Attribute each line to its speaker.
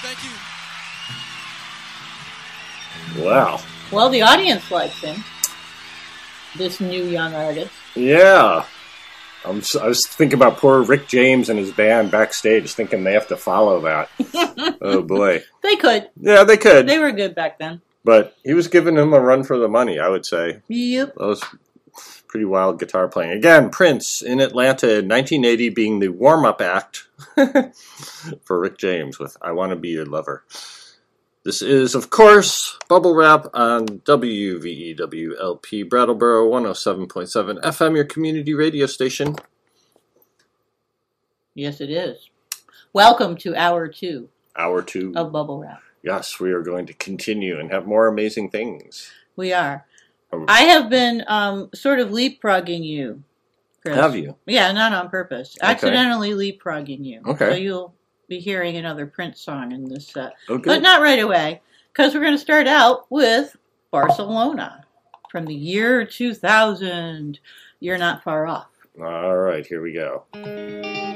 Speaker 1: Thank you.
Speaker 2: Wow.
Speaker 3: Well, the audience likes him. This new young artist.
Speaker 2: Yeah. I was thinking about poor Rick James and his band backstage, thinking they have to follow that. Oh, boy.
Speaker 3: They could.
Speaker 2: Yeah, they could.
Speaker 3: They were good back then.
Speaker 2: But he was giving him a run for the money, I would say.
Speaker 3: Yep.
Speaker 2: That was pretty wild guitar playing. Again, Prince in Atlanta in 1980 being the warm-up act for Rick James with I Want to Be Your Lover. This is, of course, Bubble Wrap on WVEWLP Brattleboro 107.7 FM, your community radio station.
Speaker 3: Yes, it is. Welcome to Hour 2.
Speaker 2: Hour 2
Speaker 3: of Bubble Wrap.
Speaker 2: Yes, we are going to continue and have more amazing things.
Speaker 3: We are. I have been sort of leapfrogging you, Chris.
Speaker 2: Have you?
Speaker 3: Yeah, not on purpose.
Speaker 2: Okay.
Speaker 3: Accidentally leapfrogging you.
Speaker 2: Okay.
Speaker 3: So you'll be hearing another Prince song in this set.
Speaker 2: Okay.
Speaker 3: But not right away, because we're going to start out with Barcelona from the year 2000. You're not far off.
Speaker 2: All right, here we go.